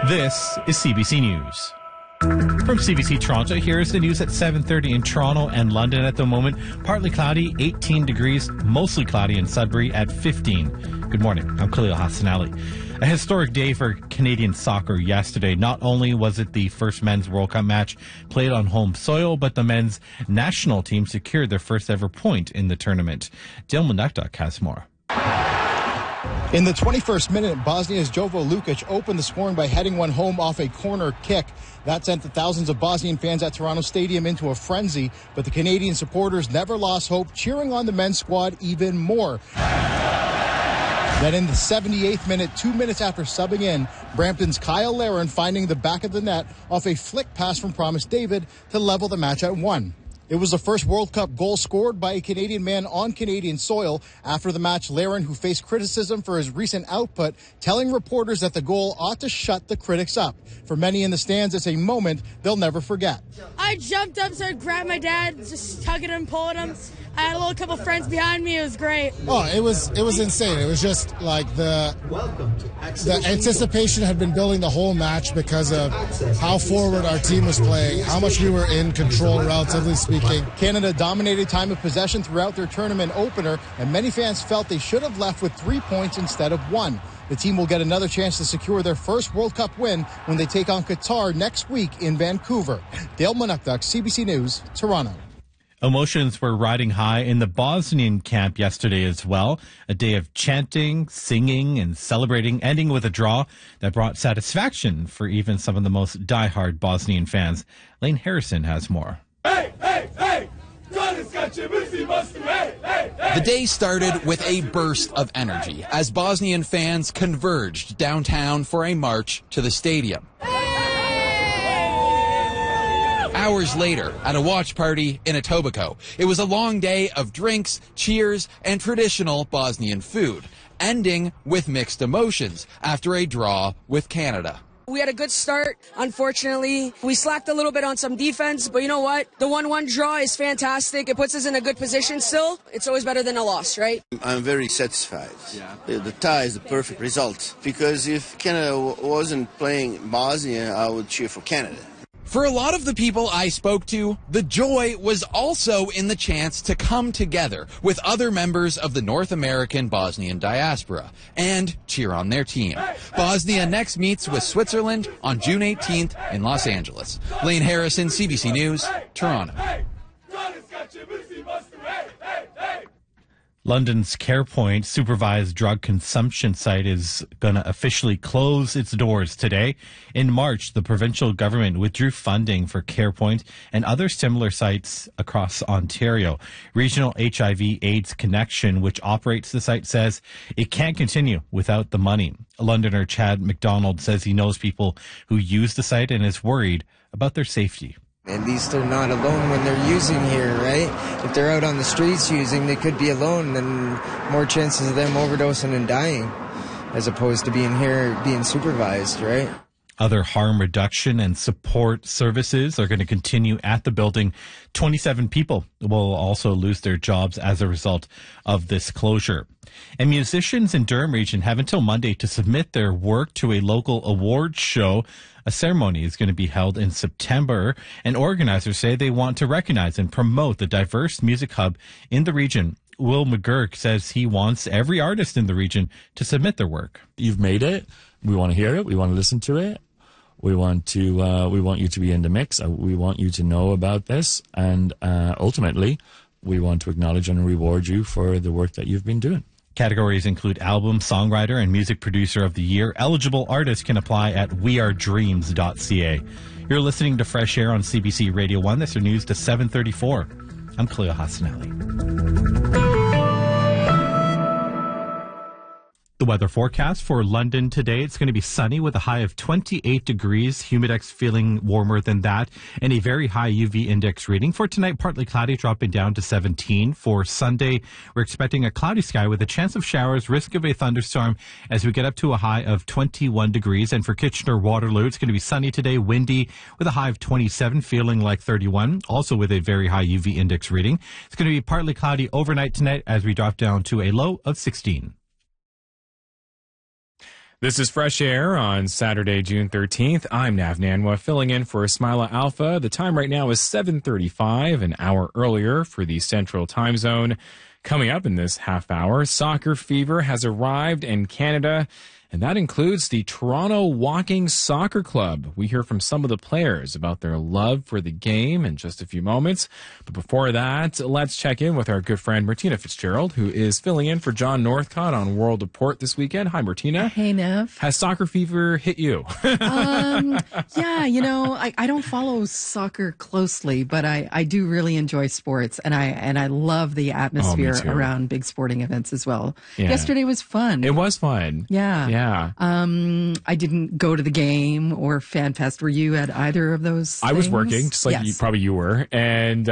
This is CBC News. From CBC Toronto, here's the news at 7:30 in Toronto and London at the moment. Partly cloudy, 18 degrees, mostly cloudy in Sudbury at 15. Good morning, I'm Khalil Hassanali. A historic day for Canadian soccer yesterday. Not only was it the first men's World Cup match played on home soil, but the men's national team secured their first ever point in the tournament. Dale Munukduk has more. In the 21st minute, Bosnia's Jovo Lukic opened the scoring by heading one home off a corner kick. That sent the thousands of Bosnian fans at Toronto Stadium into a frenzy, but the Canadian supporters never lost hope, cheering on the men's squad even more. Then in the 78th minute, 2 minutes after subbing in, Brampton's Kyle Larin finding the back of the net off a flick pass from Promise David to level the match at 1. It was the first World Cup goal scored by a Canadian man on Canadian soil. After the match, Larin, who faced criticism for his recent output, telling reporters that the goal ought to shut the critics up. For many in the stands, it's a moment they'll never forget. I jumped up, started grabbing my dad, just tugging him, pulling him. I had a little couple friends behind me. It was great. Oh, it was insane. It was just like the anticipation had been building the whole match because of how forward our team was playing, how much we were in control, relatively speaking. Canada dominated time of possession throughout their tournament opener, and many fans felt they should have left with 3 points instead of 1. The team will get another chance to secure their first World Cup win when they take on Qatar next week in Vancouver. Dale Munukduk, CBC News, Toronto. Emotions were riding high in the Bosnian camp yesterday as well. A day of chanting, singing, and celebrating, ending with a draw that brought satisfaction for even some of the most diehard Bosnian fans. Lane Harrison has more. Hey, hey, hey! The day started with a burst of energy as Bosnian fans converged downtown for a march to the stadium. Hours later, at a watch party in Etobicoke, it was a long day of drinks, cheers, and traditional Bosnian food, ending with mixed emotions after a draw with Canada. We had a good start. Unfortunately, we slacked a little bit on some defense, but you know what? The 1-1 draw is fantastic. It puts us in a good position still. It's always better than a loss, right? I'm very satisfied. Yeah. The tie is the perfect result, because if Canada wasn't playing Bosnia, I would cheer for Canada. For a lot of the people I spoke to, the joy was also in the chance to come together with other members of the North American Bosnian diaspora and cheer on their team. Bosnia next meets with Switzerland on June 18th in Los Angeles. Lane Harrison, CBC News, Toronto. London's CarePoint supervised drug consumption site is going to officially close its doors today. In March, the provincial government withdrew funding for CarePoint and other similar sites across Ontario. Regional HIV/AIDS Connection, which operates the site, says it can't continue without the money. Londoner Chad McDonald says he knows people who use the site and is worried about their safety. At least they're not alone when they're using here, right? If they're out on the streets using, they could be alone, then more chances of them overdosing and dying, as opposed to being here, being supervised, right? Other harm reduction and support services are going to continue at the building. 27 people will also lose their jobs as a result of this closure. And musicians in Durham region have until Monday to submit their work to a local awards show. A ceremony is going to be held in September, and organizers say they want to recognize and promote the diverse music hub in the region. Will McGurk says he wants every artist in the region to submit their work. You've made it. We want to hear it. We want to listen to it. We want you to be in the mix. We want you to know about this. And ultimately, we want to acknowledge and reward you for the work that you've been doing. Categories include album, songwriter, and music producer of the year. Eligible artists can apply at wearedreams.ca. You're listening to Fresh Air on CBC Radio 1. This is news to 7:34. I'm Khalil Hassanali. The weather forecast for London today, it's going to be sunny with a high of 28 degrees, humidex feeling warmer than that, and a very high UV index reading. For tonight, partly cloudy, dropping down to 17. For Sunday, we're expecting a cloudy sky with a chance of showers, risk of a thunderstorm as we get up to a high of 21 degrees. And for Kitchener-Waterloo, it's going to be sunny today, windy with a high of 27, feeling like 31, also with a very high UV index reading. It's going to be partly cloudy overnight tonight as we drop down to a low of 16. This is Fresh Air on Saturday, June 13th. I'm Nav Nanwa, filling in for Ismaila Alpha. The time right now is 7:35, an hour earlier for the Central Time Zone. Coming up in this half hour, soccer fever has arrived in Canada, and that includes the Toronto Walking Soccer Club. We hear from some of the players about their love for the game in just a few moments. But before that, let's check in with our good friend Martina Fitzgerald, who is filling in for John Northcott on World Report this weekend. Hi, Martina. Hey, Nev. Has soccer fever hit you? Yeah, I don't follow soccer closely, but I do really enjoy sports, and I love the atmosphere around big sporting events as well. Yeah. Yesterday was fun. It was fun. Yeah. I didn't go to the game or FanFest. Were you at either of those I things? was working, just like you were. And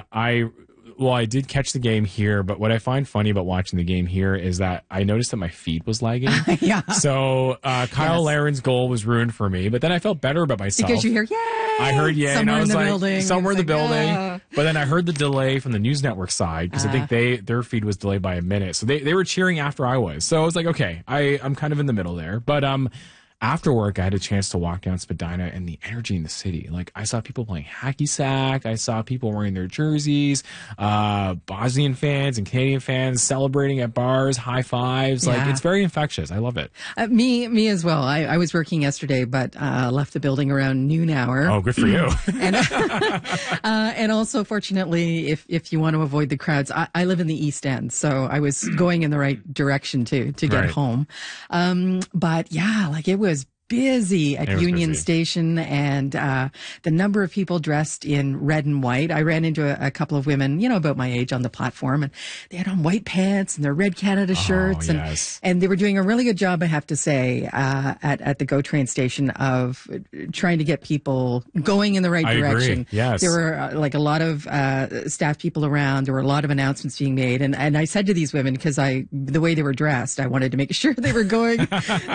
I did catch the game here, but what I find funny about watching the game here is that I noticed that my feed was lagging. Yeah. So Kyle Laren's goal was ruined for me, but then I felt better about myself. Because you hear, yay! I heard, yay, somewhere and I was in the like, building. somewhere in the building. Yeah. But then I heard the delay from the News Network side, because I think their feed was delayed by a minute. So they were cheering after I was. So I was like, okay, I'm kind of in the middle there. But after work, I had a chance to walk down Spadina, and the energy in the city. Like, I saw people playing hacky sack. I saw people wearing their jerseys, Bosnian fans and Canadian fans celebrating at bars, high fives. Yeah. Like, it's very infectious. I love it. Me as well. I was working yesterday, but left the building around noon hour. Oh, good for you. And also, fortunately, if you want to avoid the crowds, I live in the East End, so I was going in the right direction to get home. But yeah, like, it was busy at Union Station, and the number of people dressed in red and white. I ran into a couple of women, about my age, on the platform, and they had on white pants and their red Canada shirts, and they were doing a really good job, I have to say, at the GO train station of trying to get people going in the right direction. Agree. Yes. There were like a lot of staff people around. There were a lot of announcements being made, and I said to these women, because the way they were dressed, I wanted to make sure they were going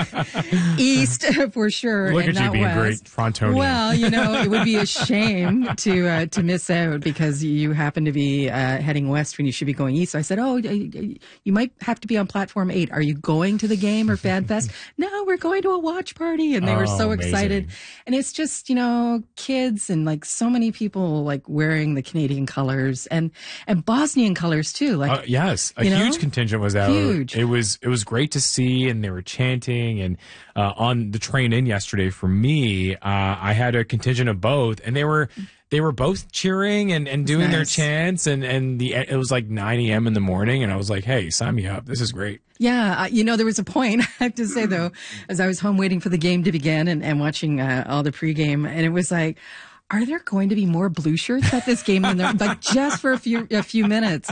east. For sure. Look and at you being great Frontonian. Well, it would be a shame to miss out because you happen to be heading west when you should be going east. So I said, you might have to be on platform 8. Are you going to the game or FanFest? No, we're going to a watch party. And they were so excited. And it's just, kids and like so many people like wearing the Canadian colors and Bosnian colors too. Like, yes, a huge contingent was out. Huge. It was great to see, and they were chanting, and on the train in yesterday for me, I had a contingent of both, and they were both cheering and doing their chants, and it was like 9 a.m. in the morning, and I was like, hey, sign me up. This is great. Yeah, there was a point, I have to say, though, as I was home waiting for the game to begin and watching all the pregame, and it was like, are there going to be more blue shirts at this game than there, like just for a few minutes?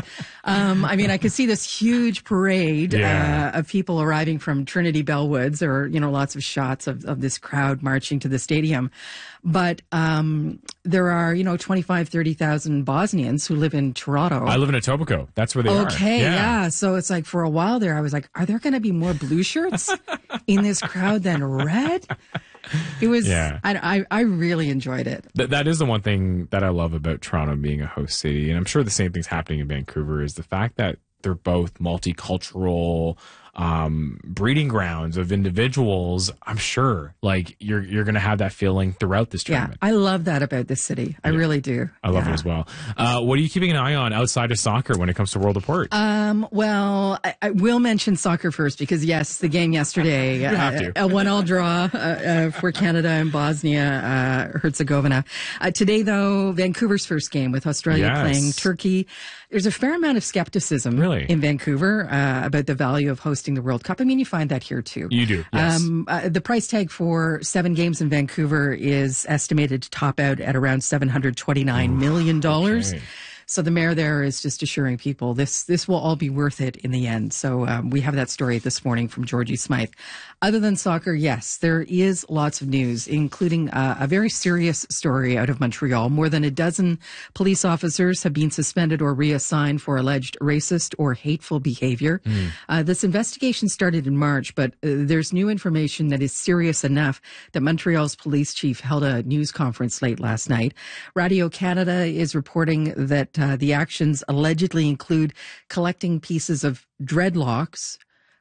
I could see this huge parade of people arriving from Trinity Bellwoods. There were, lots of shots of this crowd marching to the stadium. But there are, 25, 30,000 Bosnians who live in Toronto. I live in Etobicoke. That's where they are. Okay, yeah. So it's like for a while there, I was like, are there going to be more blue shirts in this crowd than red? It was, I really enjoyed it. That is the one thing that I love about Toronto being a host city. And I'm sure the same thing's happening in Vancouver, is the fact that they're both multicultural breeding grounds of individuals. I'm sure like you're going to have that feeling throughout this tournament. Yeah, I love that about this city. I really do. I love it as well. What are you keeping an eye on outside of soccer when it comes to World Report? Well, I will mention soccer first because, yes, the game yesterday, you have to. A 1-1 draw for Canada and Bosnia Herzegovina. Today, though, Vancouver's first game with Australia playing Turkey. There's a fair amount of skepticism in Vancouver about the value of hosting the World Cup. I mean, you find that here too. You do, yes. The price tag for 7 games in Vancouver is estimated to top out at around $729 million. Okay. So the mayor there is just assuring people this will all be worth it in the end. So we have that story this morning from Georgie Smythe. Other than soccer, yes, there is lots of news, including a very serious story out of Montreal. More than a dozen police officers have been suspended or reassigned for alleged racist or hateful behavior. This investigation started in March, but there's new information that is serious enough that Montreal's police chief held a news conference late last night. Radio-Canada is reporting that the actions allegedly include collecting pieces of dreadlocks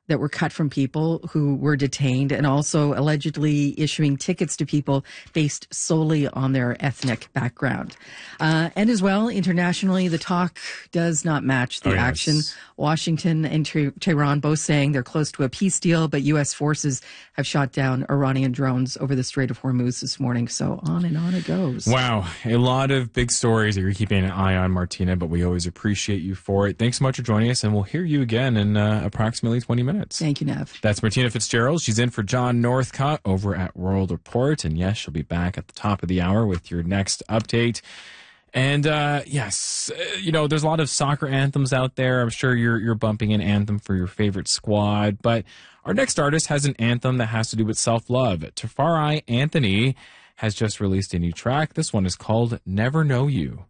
that were cut from people who were detained, and also allegedly issuing tickets to people based solely on their ethnic background. And as well, internationally, the talk does not match the action. Washington and Tehran both saying they're close to a peace deal, but U.S. forces have shot down Iranian drones over the Strait of Hormuz this morning. So on and on it goes. Wow. A lot of big stories that you're keeping an eye on, Martina, but we always appreciate you for it. Thanks so much for joining us, and we'll hear you again in approximately 20 minutes. Thank you, Nev. That's Martina Fitzgerald. She's in for John Northcott over at World Report. And yes, she'll be back at the top of the hour with your next update. And yes, there's a lot of soccer anthems out there. I'm sure you're bumping an anthem for your favorite squad. But our next artist has an anthem that has to do with self-love. Tafari Anthony has just released a new track. This one is called Never Know You.